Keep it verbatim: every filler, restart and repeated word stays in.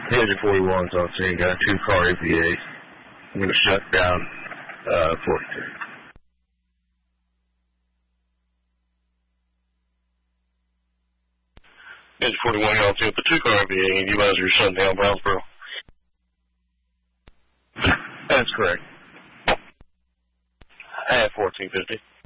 Engine forty-one's on scene, got a two-car A P A. I'm going to shut down uh, forty-two. Engine forty-one, you're on scene with the two-car A P A, and you guys are shutting down Brownsboro. That's correct. At fourteen fifty.